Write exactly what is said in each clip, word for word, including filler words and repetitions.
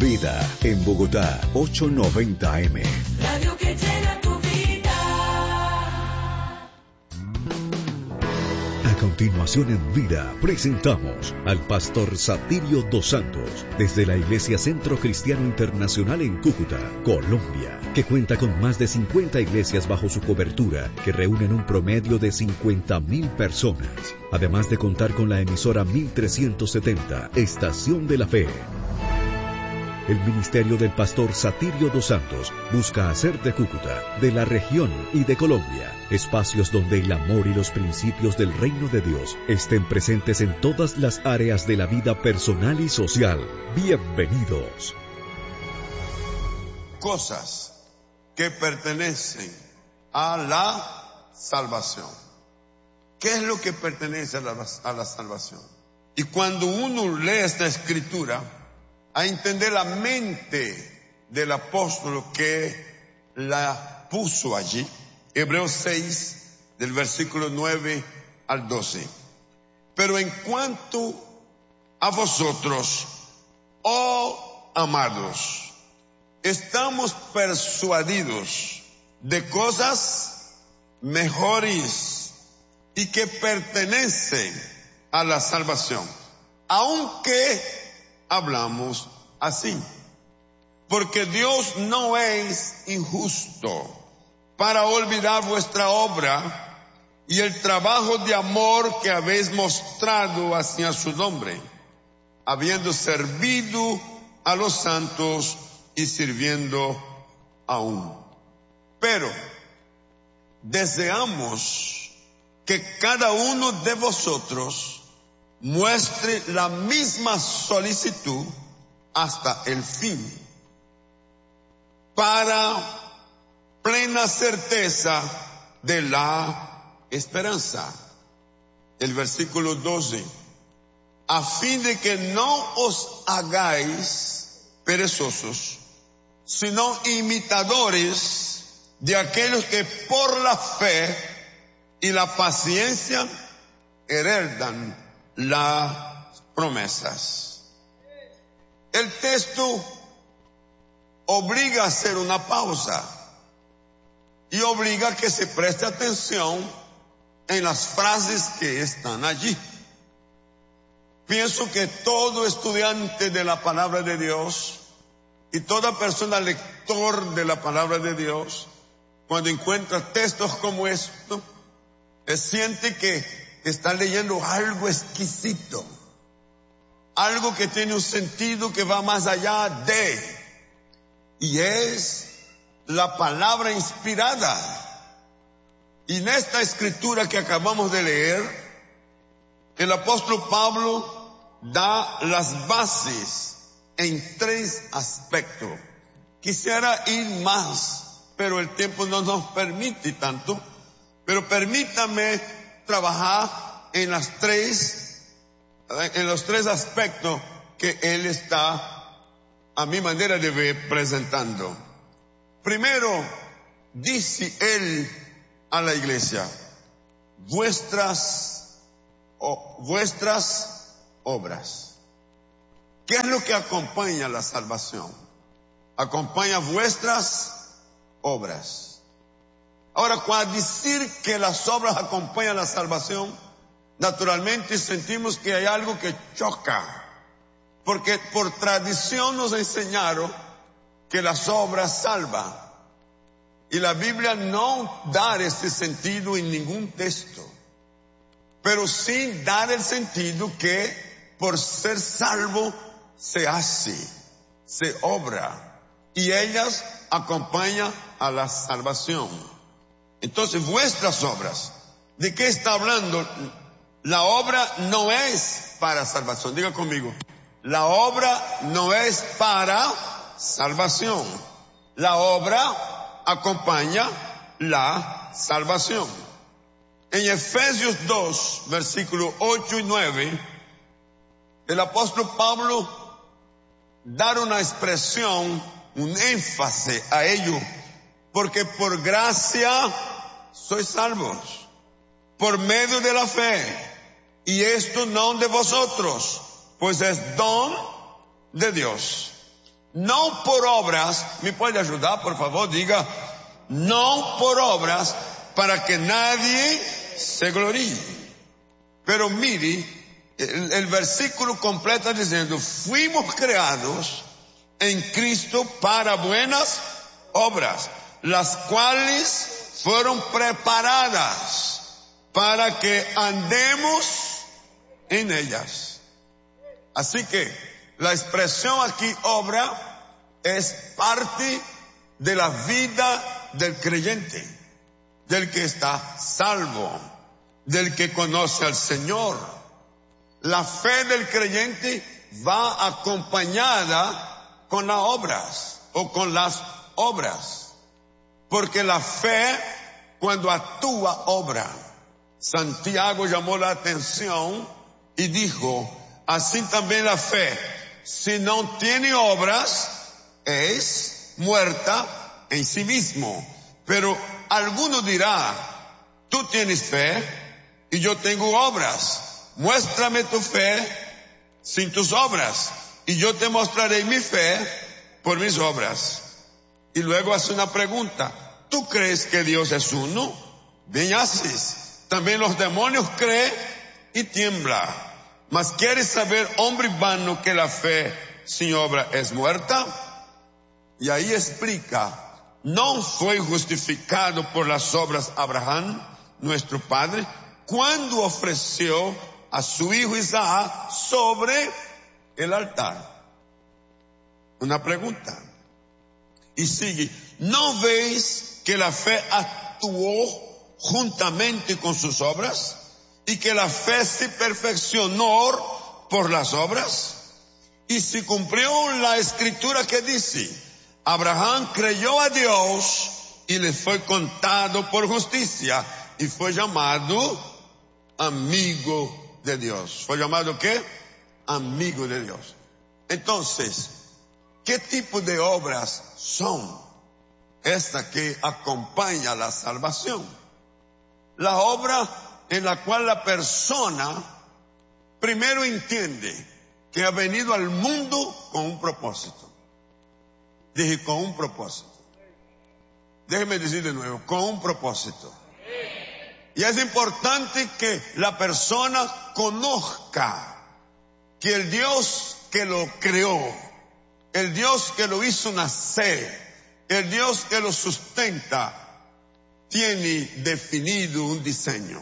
Vida en Bogotá, ochocientos noventa A M. Radio que llena tu vida. A continuación en Vida presentamos al pastor Satirio dos Santos desde la Iglesia Centro Cristiano Internacional en Cúcuta, Colombia, que cuenta con más de cincuenta iglesias bajo su cobertura que reúnen un promedio de cincuenta mil personas, además de contar con la emisora mil trescientos setenta, Estación de la Fe. El ministerio del pastor Satirio dos Santos busca hacer de Cúcuta, de la región y de Colombia, espacios donde el amor y los principios del reino de Dios estén presentes en todas las áreas de la vida personal y social. Bienvenidos. Cosas que pertenecen a la salvación. ¿Qué es lo que pertenece a la, a la salvación? Y cuando uno lee esta escritura, a entender la mente del apóstol que la puso allí. Hebreos seis, del versículo nueve al doce. Pero en cuanto a vosotros, oh amados, estamos persuadidos de cosas mejores y que pertenecen a la salvación, aunque hablamos así, porque Dios no es injusto para olvidar vuestra obra y el trabajo de amor que habéis mostrado hacia su nombre, habiendo servido a los santos y sirviendo aún. Pero deseamos que cada uno de vosotros muestre la misma solicitud hasta el fin, para plena certeza de la esperanza. El versículo doce, a fin de que no os hagáis perezosos, sino imitadores de aquellos que por la fe y la paciencia heredan las promesas. El texto obliga a hacer una pausa y obliga a que se preste atención en las frases que están allí. Pienso que todo estudiante de la palabra de Dios y toda persona lector de la palabra de Dios, cuando encuentra textos como esto, siente que está leyendo algo exquisito, algo que tiene un sentido que va más allá de, y es la palabra inspirada. Y en esta escritura que acabamos de leer, el apóstol Pablo da las bases en tres aspectos. Quisiera ir más, pero el tiempo no nos permite tanto, pero permítame trabajar en las tres, en los tres aspectos que él está, a mi manera de ver, presentando. Primero, dice él a la iglesia, vuestras, oh, vuestras obras. ¿Qué es lo que acompaña la salvación? Acompaña vuestras obras. Ahora, cuando decir que las obras acompañan la salvación, naturalmente sentimos que hay algo que choca, porque por tradición nos enseñaron que las obras salvan, y la Biblia no da ese sentido en ningún texto, pero sí da el sentido que por ser salvo se hace, se obra, y ellas acompañan a la salvación. Entonces, vuestras obras, ¿de qué está hablando? La obra no es para salvación. Diga conmigo, la obra no es para salvación. La obra acompaña la salvación. En Efesios dos, versículos ocho y nueve, el apóstol Pablo da una expresión, un énfasis a ello, porque por gracia sois salvos, por medio de la fe, y esto no de vosotros, pues es don de Dios, no por obras, ¿me puede ayudar, por favor? Diga, no por obras, para que nadie se gloríe. Pero mire, el, el versículo completa diciendo, fuimos creados en Cristo para buenas obras, las cuales fueron preparadas para que andemos en ellas. Así que la expresión aquí obra es parte de la vida del creyente, del que está salvo, del que conoce al Señor. La fe del creyente va acompañada con las obras o con las obras, porque la fe cuando actúa obra. Santiago llamó la atención y dijo, así también la fe, si no tiene obras, es muerta en sí mismo. Pero alguno dirá, tú tienes fe y yo tengo obras. Muéstrame tu fe sin tus obras y yo te mostraré mi fe por mis obras. Y luego hace una pregunta, ¿tú crees que Dios es uno? Bien haces. También los demonios creen y tiemblan. Mas ¿quieres saber, hombre vano, que la fe sin obra es muerta? Y ahí explica, no fue justificado por las obras Abraham, nuestro padre, cuando ofreció a su hijo Isaac sobre el altar. Una pregunta. Y sigue, ¿no veis que la fe actuó juntamente con sus obras? Y que la fe se perfeccionó por las obras. Y se cumplió la escritura que dice, Abraham creyó a Dios y le fue contado por justicia y fue llamado amigo de Dios. ¿Fue llamado qué? Amigo de Dios. Entonces, ¿qué tipo de obras son estas que acompañan la salvación? La obra en la cual la persona primero entiende que ha venido al mundo con un propósito. Dije, con un propósito. Déjeme decir de nuevo, con un propósito. Y es importante que la persona conozca que el Dios que lo creó, el Dios que lo hizo nacer, el Dios que lo sustenta, tiene definido un diseño.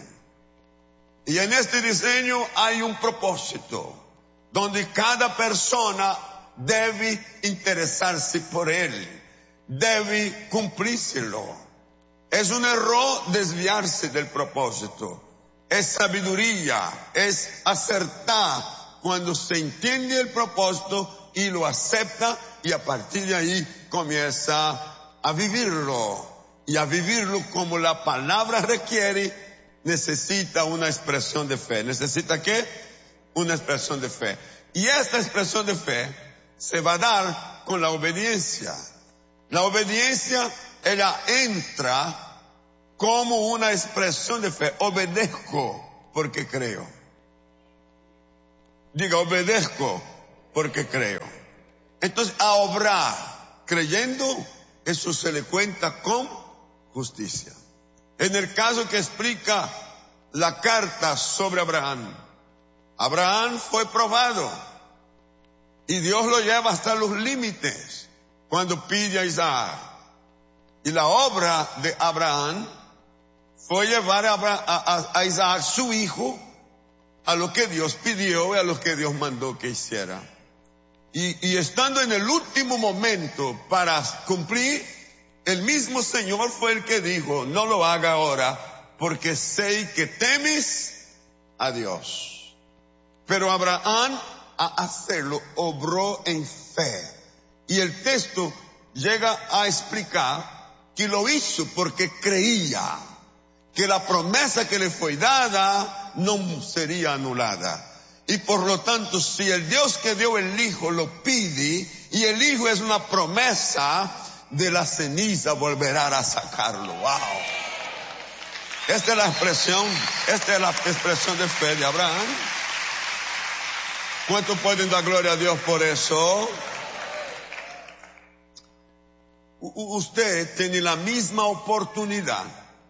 Y en este diseño hay un propósito, donde cada persona debe interesarse por él, debe cumplírselo. Es un error desviarse del propósito. Es sabiduría, es acertar cuando se entiende el propósito y lo acepta y a partir de ahí comienza a vivirlo. Y a vivirlo como la palabra requiere, necesita una expresión de fe. ¿Necesita qué? Una expresión de fe. Y esta expresión de fe se va a dar con la obediencia. La obediencia, ella entra como una expresión de fe. Obedezco porque creo. Diga, obedezco porque creo. Entonces, a obrar creyendo, eso se le cuenta con justicia. En el caso que explica la carta sobre Abraham, Abraham fue probado y Dios lo lleva hasta los límites cuando pide a Isaac. Y la obra de Abraham fue llevar a, a, a Isaac, su hijo, a lo que Dios pidió y a lo que Dios mandó que hiciera. Y, y estando en el último momento para cumplir, el mismo Señor fue el que dijo, no lo haga ahora, porque sé que temes a Dios. Pero Abraham, a hacerlo, obró en fe. Y el texto llega a explicar que lo hizo porque creía que la promesa que le fue dada no sería anulada. Y por lo tanto, si el Dios que dio el Hijo lo pide, y el Hijo es una promesa, de la ceniza volverá a sacarlo. Wow. Esta es la expresión, esta es la expresión de fe de Abraham. ¿Cuántos pueden dar gloria a Dios por eso? U- usted tiene la misma oportunidad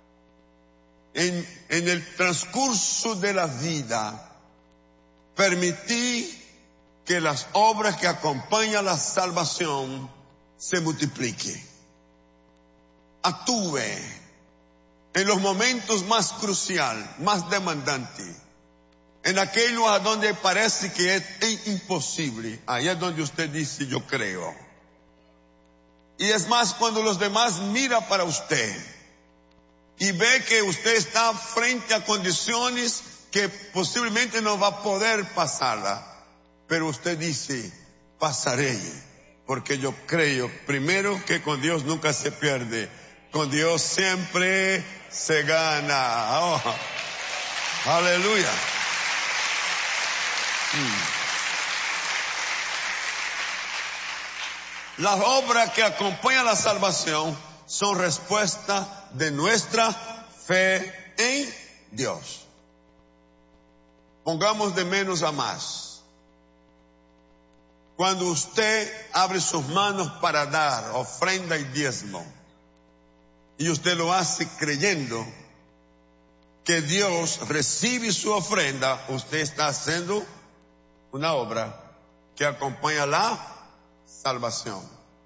en, en el transcurso de la vida. Permití que las obras que acompañan la salvación se multipliquen. Actúe en los momentos más cruciales, más demandantes, en aquellos a donde parece que es imposible. Ahí es donde usted dice, yo creo. Y es más, cuando los demás miran para usted y ve que usted está frente a condiciones que posiblemente no va a poder pasarla, pero usted dice, pasaré, porque yo creo, primero, que con Dios nunca se pierde, con Dios siempre se gana. Oh, aleluya. Hmm. Las obras que acompañan la salvación son respuesta de nuestra fe en Dios. Pongamos de menos a más. Cuando usted abre sus manos para dar ofrenda y diezmo, y usted lo hace creyendo que Dios recibe su ofrenda, usted está haciendo una obra que acompaña la salvación.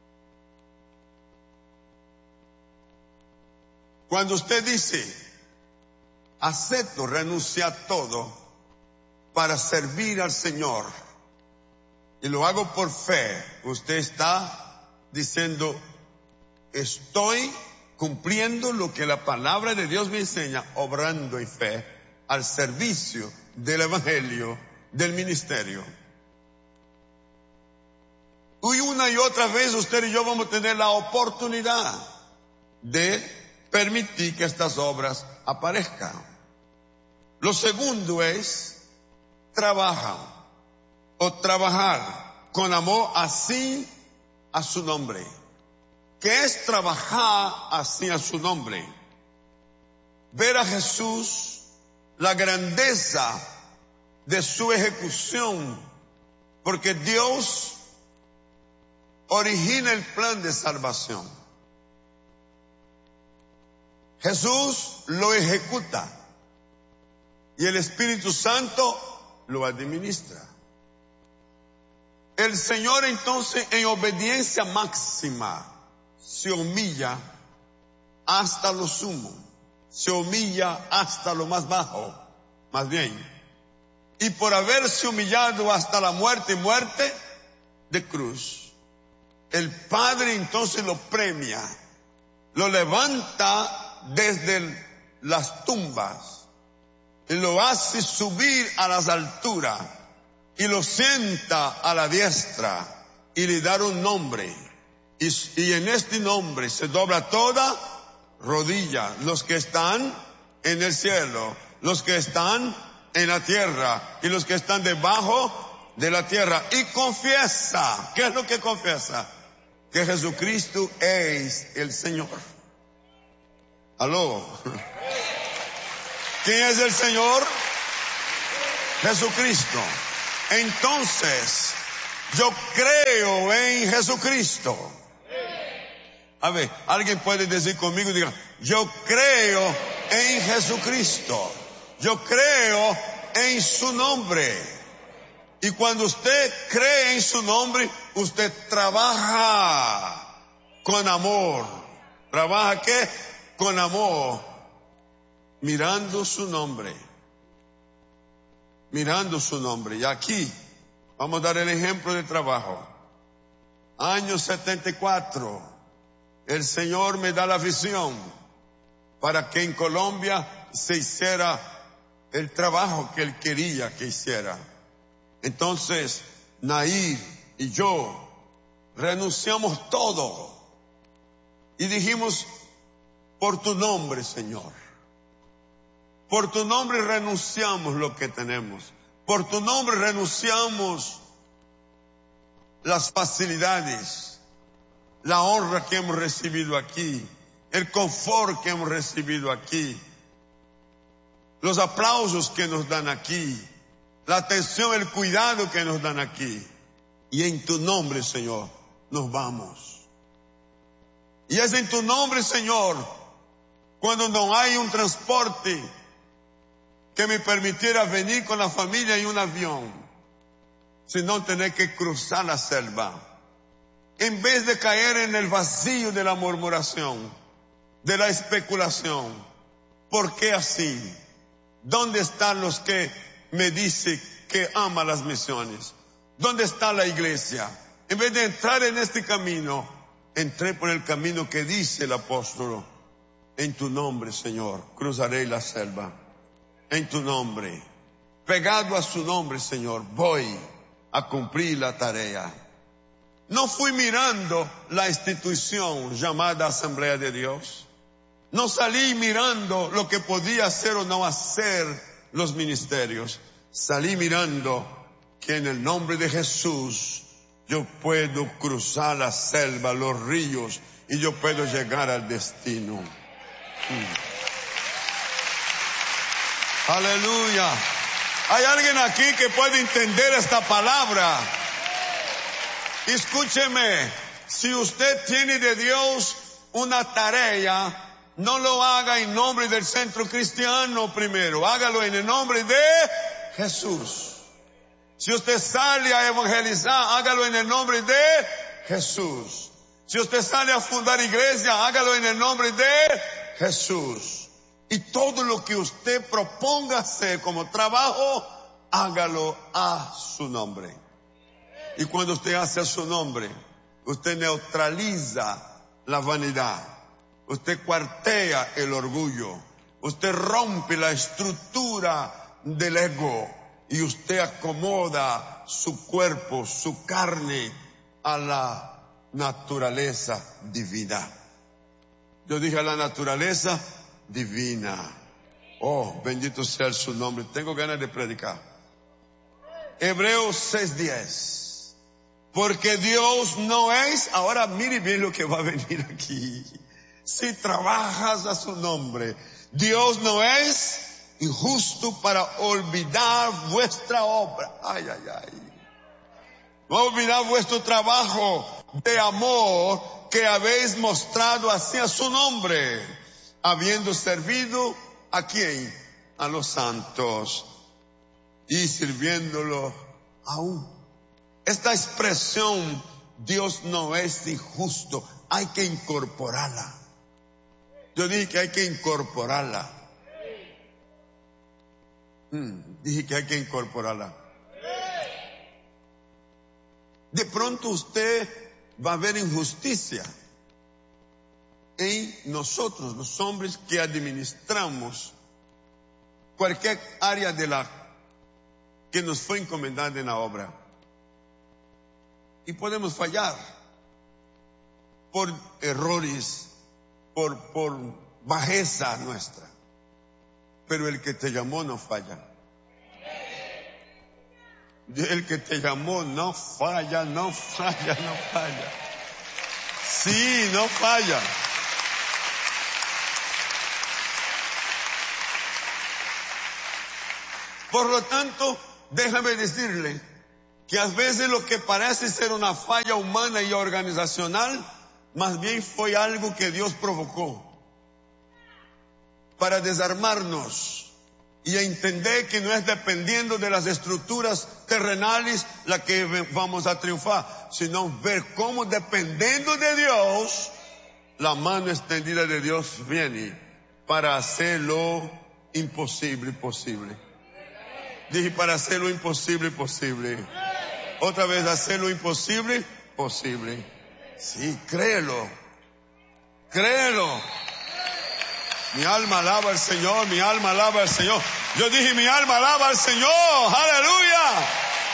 Cuando usted dice, acepto renunciar a todo para servir al Señor, y lo hago por fe, usted está diciendo, estoy cumpliendo lo que la palabra de Dios me enseña, obrando en fe, al servicio del Evangelio, del ministerio. Y una y otra vez usted y yo vamos a tener la oportunidad de permitir que estas obras aparezcan. Lo segundo es trabajar o trabajar con amor así a su nombre. ¿Qué es trabajar así a su nombre? Ver a Jesús, la grandeza de su ejecución, porque Dios origina el plan de salvación. Jesús lo ejecuta y el Espíritu Santo lo administra. El Señor entonces, en obediencia máxima, se humilla hasta lo sumo, se humilla hasta lo más bajo, más bien, y por haberse humillado hasta la muerte, muerte de cruz, el Padre entonces lo premia, lo levanta desde las tumbas y lo hace subir a las alturas y lo sienta a la diestra y le da un nombre. Y, y en este nombre se dobla toda rodilla, los que están en el cielo, los que están en la tierra y los que están debajo de la tierra. Y confiesa, ¿qué es lo que confiesa? Que Jesucristo es el Señor. ¿Aló? ¿Quién es el Señor? Jesucristo. Entonces, yo creo en Jesucristo. A ver, alguien puede decir conmigo, diga, yo creo en Jesucristo. Yo creo en su nombre. Y cuando usted cree en su nombre, usted trabaja con amor. ¿Trabaja qué? Con amor. Mirando su nombre. Mirando su nombre. Y aquí vamos a dar el ejemplo de trabajo. Año setenta y cuatro. El Señor me da la visión para que en Colombia se hiciera el trabajo que Él quería que hiciera. Entonces, Nair y yo renunciamos todo y dijimos, por tu nombre, Señor, por tu nombre renunciamos lo que tenemos, por tu nombre renunciamos las facilidades, la honra que hemos recibido aquí, el confort que hemos recibido aquí, los aplausos que nos dan aquí, la atención, el cuidado que nos dan aquí. Y en tu nombre, Señor, nos vamos. Y es en tu nombre, Señor, cuando no hay un transporte que me permitiera venir con la familia en un avión, sino tener que cruzar la selva. En vez de caer en el vacío de la murmuración, de la especulación. ¿Por qué así? ¿Dónde están los que me dicen que aman las misiones? ¿Dónde está la iglesia? En vez de entrar en este camino, entré por el camino que dice el apóstol. En tu nombre, Señor, cruzaré la selva. En tu nombre, pegado a su nombre, Señor, voy a cumplir la tarea. No fui mirando la institución llamada Asamblea de Dios. No salí mirando lo que podía hacer o no hacer los ministerios. Salí mirando que en el nombre de Jesús yo puedo cruzar la selva, los ríos, y yo puedo llegar al destino. Mm. Aleluya. Hay alguien aquí que puede entender esta palabra. Escúcheme, si usted tiene de Dios una tarea, no lo haga en nombre del Centro Cristiano primero, hágalo en el nombre de Jesús. Si usted sale a evangelizar, hágalo en el nombre de Jesús. Si usted sale a fundar iglesia, hágalo en el nombre de Jesús. Y todo lo que usted proponga hacer como trabajo, hágalo a su nombre. Y cuando usted hace a su nombre, usted neutraliza la vanidad. Usted cuartea el orgullo. Usted rompe la estructura del ego. Y usted acomoda su cuerpo, su carne a la naturaleza divina. Yo dije a la naturaleza divina. Oh, bendito sea su nombre. Tengo ganas de predicar. Hebreos seis diez. Porque Dios no es, ahora mire bien lo que va a venir aquí. Si trabajas a su nombre, Dios no es injusto para olvidar vuestra obra. Ay, ay, ay. No olvidar vuestro trabajo de amor que habéis mostrado hacia su nombre, habiendo servido a quién, a los santos y sirviéndolo aún. Esta expresión, Dios no es injusto, hay que incorporarla. Yo dije que hay que incorporarla. Hmm, dije que hay que incorporarla. De pronto usted va a ver injusticia en nosotros, los hombres que administramos cualquier área de la que nos fue encomendada en la obra. Y podemos fallar por errores, por, por bajeza nuestra. Pero el que te llamó no falla. El que te llamó no falla, no falla, no falla. Sí, no falla. Por lo tanto, déjame decirle que a veces lo que parece ser una falla humana y organizacional, más bien fue algo que Dios provocó para desarmarnos y entender que no es dependiendo de las estructuras terrenales la que vamos a triunfar, sino ver cómo dependiendo de Dios, la mano extendida de Dios viene para hacer lo imposible posible. Dije para hacer lo imposible posible. Otra vez, hacer lo imposible posible. Sí, créelo. Créelo. Mi alma alaba al Señor, mi alma alaba al Señor. Yo dije, mi alma alaba al Señor. ¡Aleluya!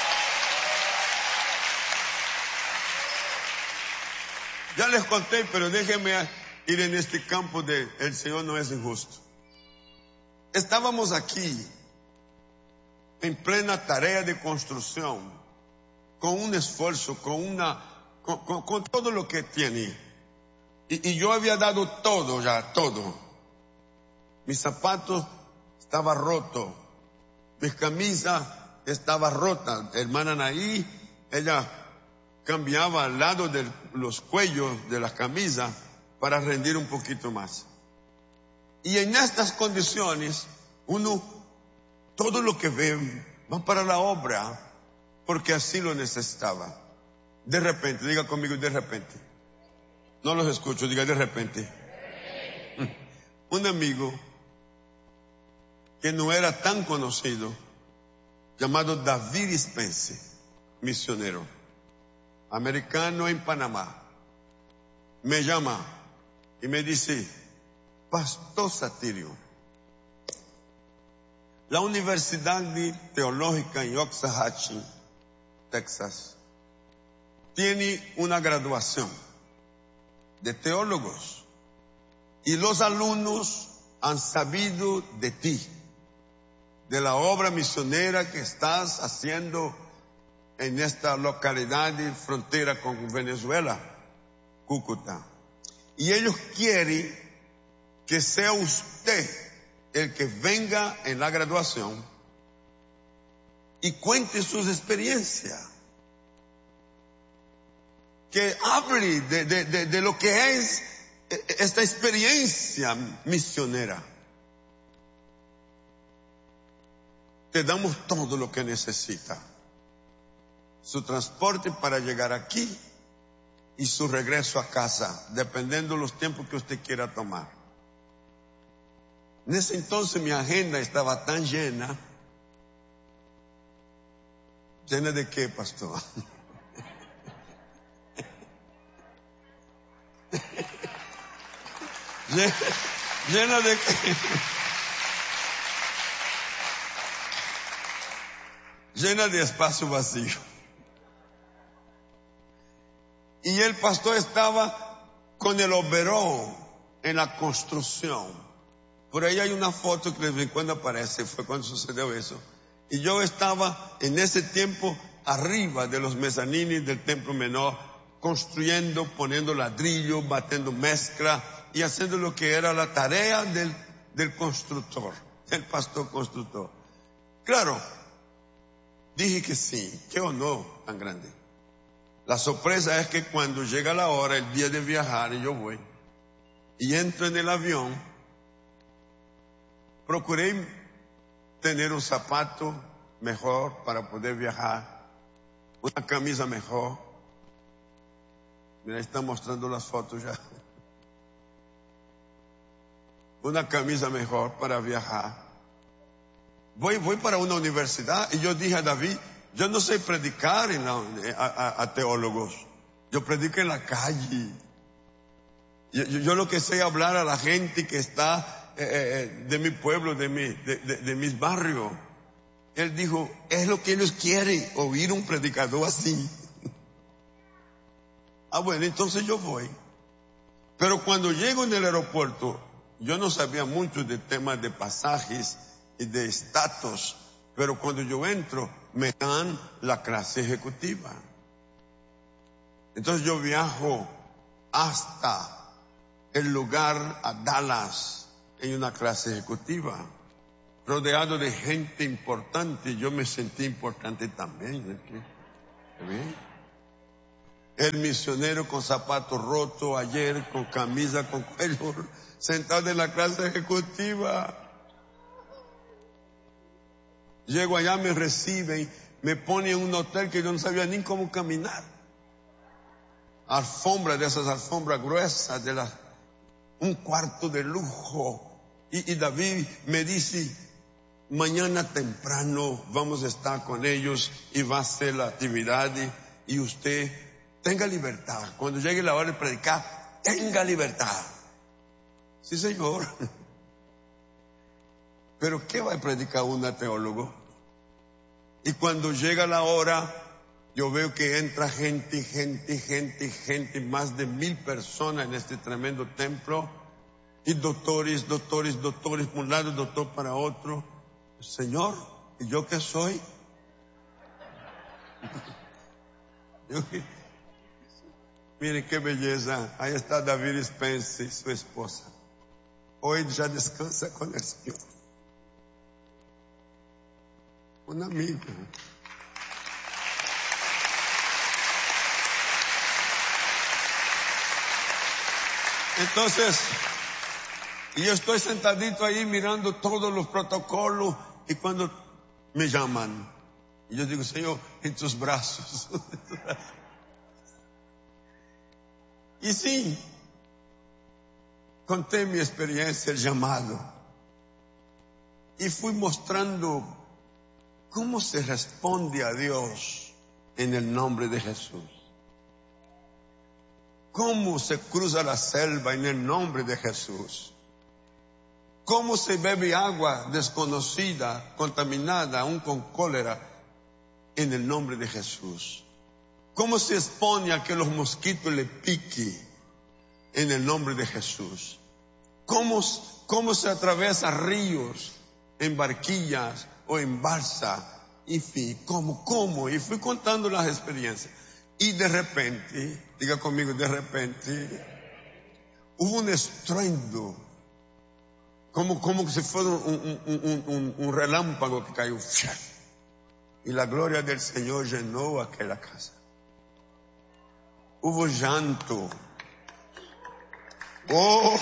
Ya les conté, pero déjenme ir en este campo de el Señor no es injusto. Estábamos aquí en plena tarea de construcción, con un esfuerzo, con una, con, con, con todo lo que tiene. Y, y yo había dado todo ya, todo. Mis zapatos estaban rotos, mis camisas estaban rotas. Hermana Naí, ella cambiaba al lado de los cuellos de las camisas para rendir un poquito más. Y en estas condiciones, uno, todo lo que ve, va para la obra, porque así lo necesitaba. De repente, diga conmigo, de repente. No los escucho, diga de repente. Un amigo que no era tan conocido, llamado David Spence, misionero, americano en Panamá, me llama y me dice: Pastor Satirio, la Universidad Teológica en Waxahachie, Texas, tiene una graduación de teólogos y los alumnos han sabido de ti, de la obra misionera que estás haciendo en esta localidad de frontera con Venezuela, Cúcuta. Y ellos quieren que sea usted el que venga en la graduación y cuente sus experiencias. Que hable de, de, de, de lo que es esta experiencia misionera. Te damos todo lo que necesita. Su transporte para llegar aquí y su regreso a casa, dependiendo de los tiempos que usted quiera tomar. En ese entonces mi agenda estaba tan llena. ¿Llena de qué, pastor? Llena de qué? Llena de espacio vacío. Y el pastor estaba con el overol en la construcción. Por ahí hay una foto que de vez en cuando aparece, fue cuando sucedió eso. Y yo estaba en ese tiempo arriba de los mezanines del templo menor, construyendo, poniendo ladrillo, batiendo mezcla y haciendo lo que era la tarea del, del constructor, del pastor constructor. Claro, dije que sí, qué honor tan grande. La sorpresa es que cuando llega la hora, el día de viajar, y yo voy, y entro en el avión, procuré tener un zapato mejor para poder viajar, una camisa mejor. Mira, ahí están mostrando las fotos ya. Una camisa mejor para viajar. Voy, voy para una universidad y yo dije a David, yo no sé predicar en la, a, a, a teólogos. Yo predico en la calle. Yo, yo, yo lo que sé es hablar a la gente que está eh, eh, de mi pueblo, de, mi, de, de, de mis barrios. Él dijo, es lo que ellos quieren, oír un predicador así. Ah, bueno, entonces yo voy. Pero cuando llego en el aeropuerto, yo no sabía mucho de temas de pasajes y de estatus, pero cuando yo entro, me dan la clase ejecutiva. Entonces yo viajo hasta el lugar, a Dallas, en una clase ejecutiva, rodeado de gente importante. Yo me sentí importante también. ¿Bien? El misionero con zapatos rotos ayer, con camisa, con cuello, sentado en la clase ejecutiva. Llego allá, me reciben, me ponen en un hotel que yo no sabía ni cómo caminar. Alfombra, de esas alfombras gruesas, de las, un cuarto de lujo. Y, y David me dice, mañana temprano vamos a estar con ellos y va a ser la actividad y, y usted tenga libertad. Cuando llegue la hora de predicar, tenga libertad. Sí, señor. Pero ¿qué va a predicar un teólogo? Y cuando llega la hora, yo veo que entra gente, gente, gente, gente, más de mil personas en este tremendo templo. Y doctores, doctores, doctores, por un lado, doctor para otro. Señor, ¿y yo qué soy? Yo, miren qué belleza. Ahí está David Spence, su esposa. Hoy ya descansa con el Señor. Una amiga. Entonces, y yo estoy sentadito ahí mirando todos los protocolos y cuando me llaman, y yo digo, Señor, en tus brazos. Y sí, conté mi experiencia, el llamado, y fui mostrando cómo se responde a Dios en el nombre de Jesús. Cómo se cruza la selva en el nombre de Jesús. Cómo se bebe agua desconocida, contaminada, aún con cólera, en el nombre de Jesús. Cómo se expone a que los mosquitos le piquen en el nombre de Jesús. Cómo, cómo se atraviesa ríos en barquillas o en balsa. Y fin, cómo, cómo. Y fui contando las experiencias. Y de repente, diga conmigo, de repente, hubo un estruendo, como, como si fuera un, un, un, un relámpago que cayó. Y la gloria del Señor llenó aquella casa. Hubo llanto. Oh,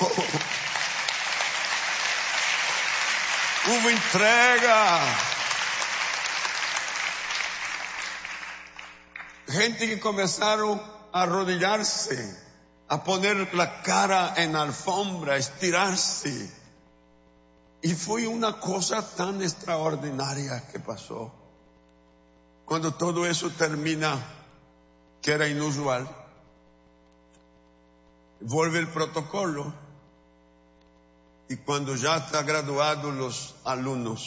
hubo entrega. Gente que comenzaron a arrodillarse, a poner la cara en la alfombra, a estirarse. Y fue una cosa tan extraordinaria que pasó. Cuando todo eso termina, que era inusual, vuelve el protocolo. Y cuando ya están graduados los alumnos,